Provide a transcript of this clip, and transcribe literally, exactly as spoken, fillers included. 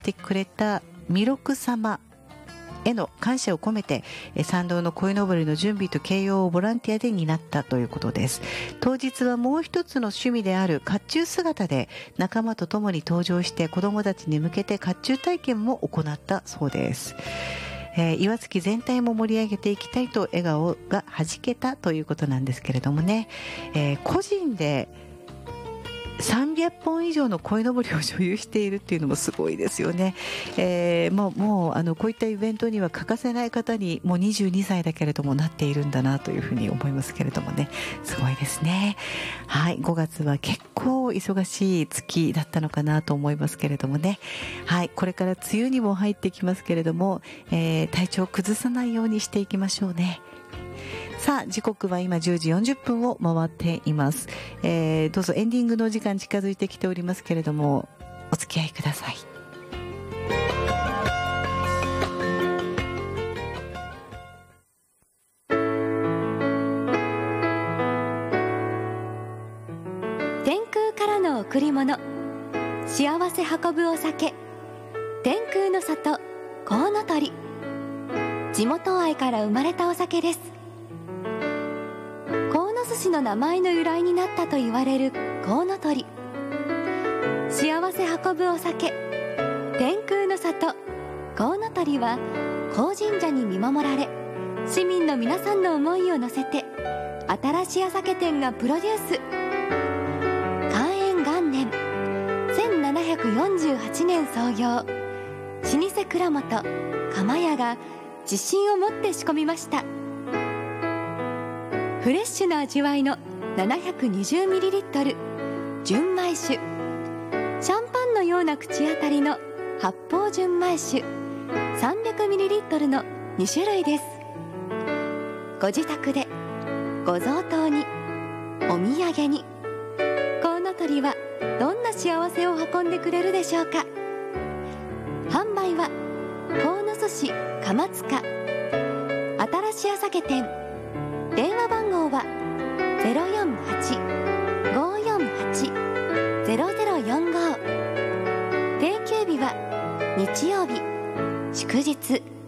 ってくれた弥勒様への感謝を込めて、参道の鯉のぼりの準備と掲揚をボランティアで担ったということです。当日はもう一つの趣味である甲冑姿で仲間と共に登場して、子どもたちに向けて甲冑体験も行ったそうです。えー、岩槻全体も盛り上げていきたいと笑顔がはじけたということなんですけれどもね、えー、個人でさんびゃっぽん以上の鯉のぼりを所有しているっていうのもすごいですよね。えー、もう、もうあのこういったイベントには欠かせない方にもうにじゅうにさいだけれどもなっているんだなというふうに思いますけれどもね、すごいですね。はい、ごがつは結構忙しい月だったのかなと思いますけれどもね。はい、これから梅雨にも入ってきますけれども、えー、体調を崩さないようにしていきましょうね。さあ、時刻は今じゅうじよんじゅっぷんを回っています。えー、どうぞエンディングの時間近づいてきておりますけれども、お付き合いください。 天空からの贈り物、幸せ運ぶお酒、天空の里コウノトリ。地元愛から生まれたお酒です。寿司の名前の由来になったと言われるコウノトリ。幸せ運ぶお酒、天空の里コウノトリは高神社に見守られ、市民の皆さんの思いを乗せて新しい酒店がプロデュース。寛永元年せんななひゃくよんじゅうはちねん創業、老舗蔵元釜屋が自信を持って仕込みました。フレッシュな味わいの ななひゃくにじゅうミリリットル 純米酒、シャンパンのような口当たりの発泡純米酒 さんびゃくミリリットル のに種類です。ご自宅で、ご贈答に、お土産に、コウノトリはどんな幸せを運んでくれるでしょうか。販売は鴻巣市鎌塚新しい酒店。電話番号は ゼロよんはち ごーよんはち ゼロゼロよんご。定休日は日曜日、祝日。